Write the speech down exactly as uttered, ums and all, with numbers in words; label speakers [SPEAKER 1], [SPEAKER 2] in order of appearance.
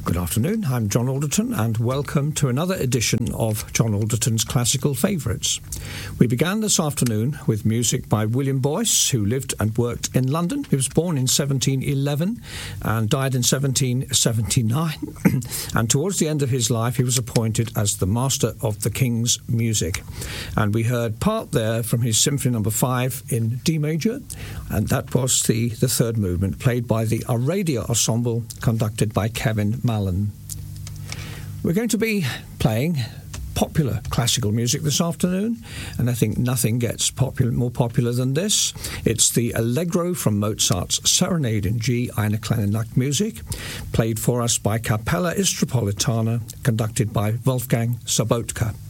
[SPEAKER 1] Good afternoon, I'm John Alderton and welcome to another edition of John Alderton's Classical Favourites. We began this afternoon with music by William Boyce, who lived and worked in London. He was born in seventeen eleven and died in seventeen seventy-nine, and towards the end of his life he was appointed as the Master of the King's Music. And we heard part there from his Symphony Number five in D major, and that was the, the third movement, played by the Aradia Ensemble, conducted by Kevin Malin. We're going to be playing popular classical music this afternoon, and I think nothing gets popular, more popular than this. It's the Allegro from Mozart's Serenade in G, Eine kleine Nachtmusik, played for us by Capella Istropolitana, conducted by Wolfgang Sobotka.